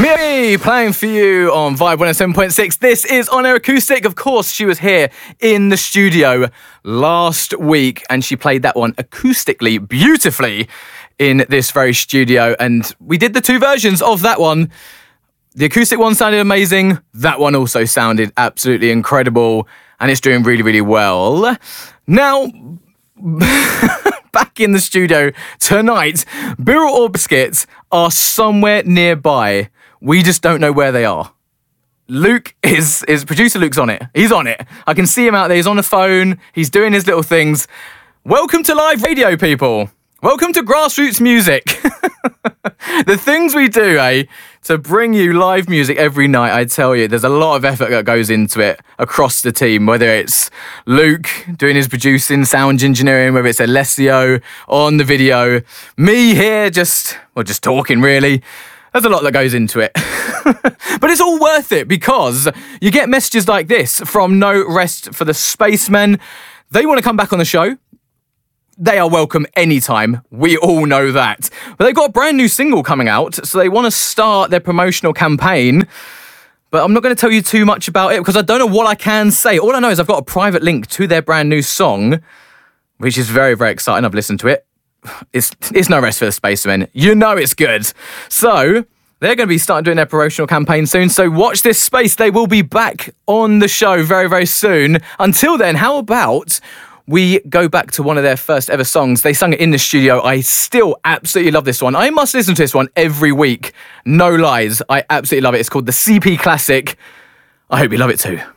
Me playing for you on Vibe 107.6. This is On Air Acoustic. Of course, she was here in the studio last week and she played that one acoustically, beautifully in this very studio. And we did the two versions of that one. The acoustic one sounded amazing. That one also sounded absolutely incredible. And it's doing really, really well. Now, back in the studio tonight, Birrell or Biscuit are somewhere nearby. We just don't know where they are. Luke is producer Luke's on it. He's on it. I can see him out there. He's on the phone. He's doing his little things. Welcome to live radio, people. Welcome to grassroots music. The things we do, to bring you live music every night, I tell you, there's a lot of effort that goes into it across the team, whether it's Luke doing his producing, sound engineering, whether it's Alessio on the video, me here just talking really. There's a lot that goes into it. But it's all worth it because you get messages like this from No Rest for the Spacemen. They want to come back on the show. They are welcome anytime. We all know that. But they've got a brand new single coming out, so they want to start their promotional campaign. But I'm not going to tell you too much about it because I don't know what I can say. All I know is I've got a private link to their brand new song, which is very, very exciting. I've listened to it. It's No Rest for the Spacemen. You know it's good. So they're going to be starting doing their promotional campaign soon. So watch this space. They will be back on the show very, very soon. Until then, how about we go back to one of their first ever songs? They sung it in the studio. I still absolutely love this one. I must listen to this one every week. No lies. I absolutely love it. It's called the CP Classic. I hope you love it too.